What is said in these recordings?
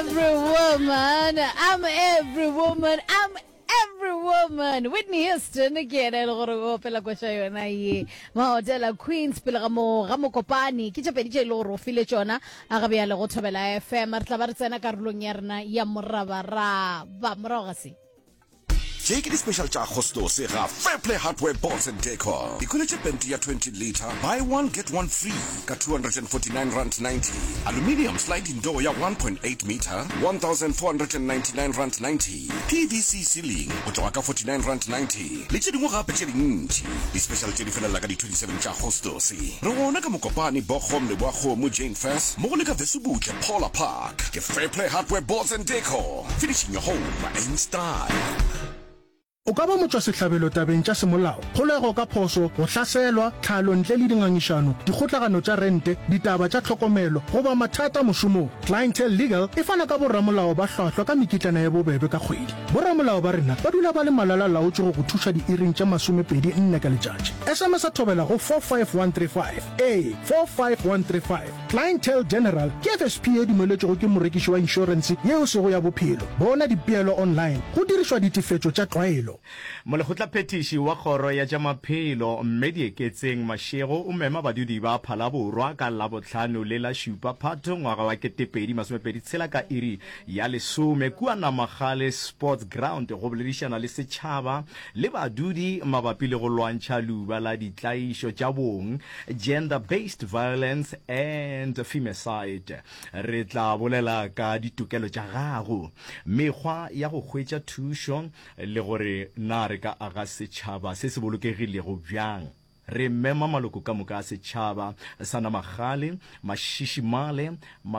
every woman. I'm every woman. I'm every woman. Whitney Houston again. El gore pela kwa yona ye. Ma hotela Queens pela ga mo kopani. Ke tšapedi tše lo ro file tšona. A ga bea le go thobela FM. Re tla ba re tsena karolong ya rena ya morabaraba. Morago ga se. Take the special cha hosto se ga Fair Play Hardware Boards and Decor. Equality Penti ya 20 liter. Buy one get one free. Ka 249 rand 90. Aluminium sliding door ya 1.8 meter. 1,499 rand 90. PVC ceiling. Otawaka 49 rand 90. Lichi dingo gape tše dintši. Di special tše di fela ka di 27 cha hosto se. Re gona ka mokopani Bochum le Boagomo Jane First. Mo go le ka Vesubutle Paula Park. Ke Fair Play Hardware Boards and Decor. Finishing your home in style. O ka ba motswa sehlabelo tabeng tša semolao kgolego ka phoso go hlaselwa tlhalo ntle le dingangišano dikgotlagano tša rente ditaba tša tlhokomelo goba mathata mošomong Clientele Legal e fana ka borramolao ba hlwahlwa ka mekitlana ya bobebe ka kgwedi borramolao ba rena ba dula ba le malala-laotše go go thuša diiring tša 24 ka letšatši SMS a thobela go 45135 a 45135 Clientele General ke FSP e dumeletšego ke morekiši wa inšorense yeo sego ya bophelo bona dipeelo online go dirišwa ditifetšo tša tlwaelo molekgotla phetiši wa kgoro ya tša maphelo mme dieketseng mašego o mema badudi ba phalaborwa ka labohlano le la šupa phato ngwaga wa 2026 ka iri ya 10 kua Namagale Sports Ground go boledišana le setšhaba le badudi mabapi le go lwantšha luba la ditlaišo tša bong gender based violence and femicide re tla bolela ka ditokelo tša gago mekgwa ya go hwetša thušo le gore na re ka aga setšhaba se se bolokegilego bjang re mema maloko ka moka a setšhaba sa Namagale Mashishimale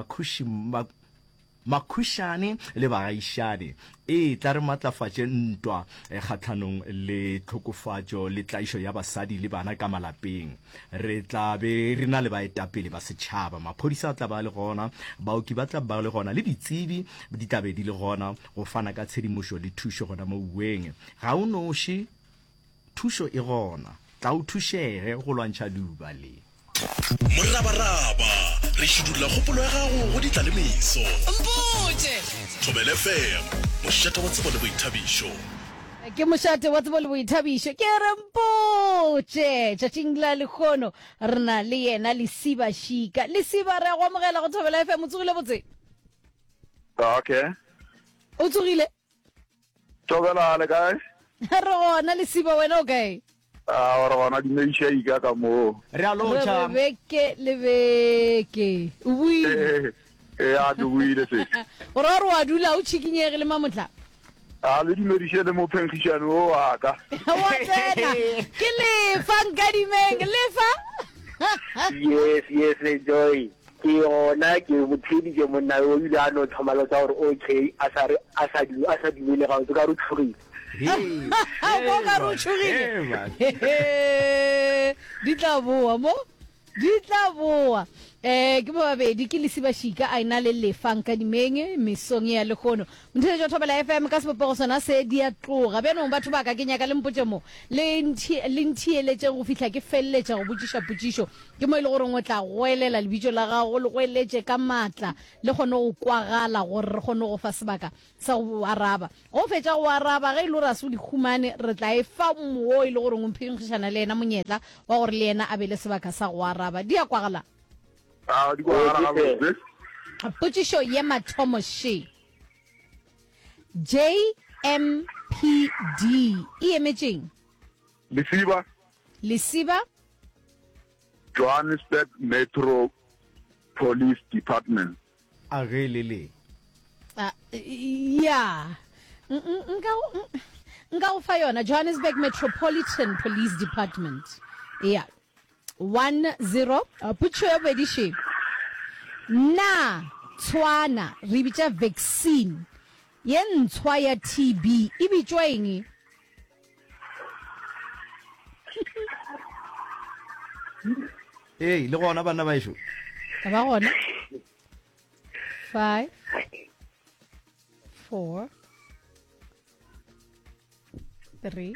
makhušane le bagaišane e tla re matlafatše ntwa kgathanong le tlhokofatšo le tlaišo ya basadi le bana ka malapeng re tla be re na le baetapele ba setšhaba maphodisa a tla ba le gona baoki ba tla ba le gona le ditsebi di tlabe di le gona go fana ka tshedimošo le thušo gona mo bueng ga o noši thušo e gona tla o thušege go lwantšha luba le Morabaraba re šudulla kgopolo ya gago go ditlalemiso Mpotše Thobela FM mošate wa tsebo le boithabišo ke mošate wa tsebo le boithabišo ke re mpotše tšatšing la lekgono re na le yena Lesiba Shika Lesiba re go amogela go Thobela FM o tsogile botse Okay. o tsogile Thobela le kae? re gona Lesiba wena o kae Ora bona di ne shake ka mo. re a lotšha lebeke o buile A du buile se. o ra wa dula o tshikinyege le mamotla A le di medishe le mo phenkishano o aka. wa tsena ke le fangadimeng le fa Yes, enjoy. Ke ona ke bothedi ke monna o ile a no thomalo tsa gore okay a sa dumele ga o ka re tshogile go ka re o tshogile di tla boa ke babedi ke Lesiba Shika a ina le lefang ka dimeng mesong ya lekgono mthele jo Thobela FM ka sepopego sona se di a tloga beno batho ba ka kenya ka le mpotse mo le nthieletse go fihla ke felletša go botšišo ke mo ile gore ngwe tla goelela lebitso la gago le goeletse ka matla le gone o kwagala gore re gone go fa sebaka sa go araba go fetša go araba ge ile gore a se o dikhumane re tla e fa mo ile gore ngomphengšišana le ena monyetla wa gore le ena a be le sebaka sa go araba di a kwagala Di go ara ga botse. potšišo ye mathomo she JMPD e emetšeng Lesiba Johannesburg Metro Police Department. a ge le ya nka go fa yona Johannesburg Metropolitan Police Department ya 10 potšo ya bobedi na tshwana re bitša vaccine ye ntshwa ya TB e bitšwa eng le gona bana ba ešo ka ba gona 5 4 3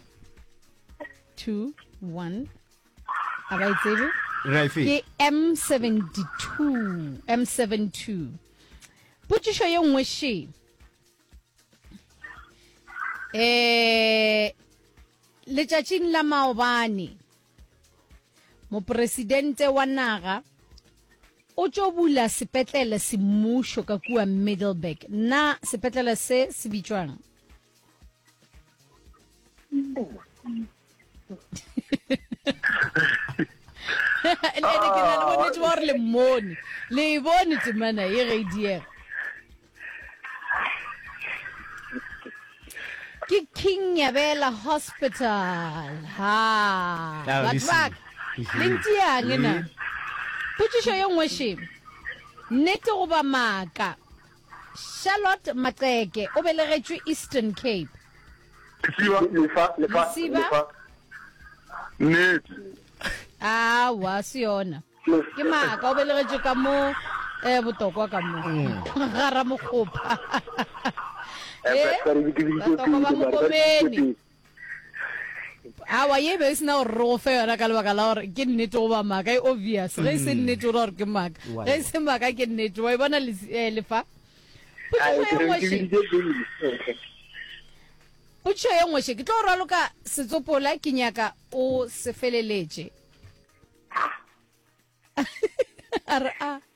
2 1 a ba itsebe Right. ke M72 potšišo ye nngwe she letšatšing la maobane mopresidente wa naga o tšo bula sepetlele semmušo ka kua Middleburg na sepetlele se se bitšwang le ke na le bonetse ba gore le mmone le e bone temana ye ge e diega ke King Nyabela Hospital ha batho baka le ntiang na potšišo ye nngwe she nnete goba maaka Charlotte Maqeke o belegetšwe Eastern Cape Lesiba nnete awa se yona ke maaka o belegetšwe ka mo botokwa ka mo gara mokgopa batoko ba mokopeni awa ye be se na gore re go fe yona ka lebaka la gore ke nnete goba maaka e obvious ge e se nnete gore gore ke maaka ge e se maaka ke nnete wa e bona lefa potšišo ye nngwe she ke tlo raloka setsopola ke nyaka o se feleletše a re a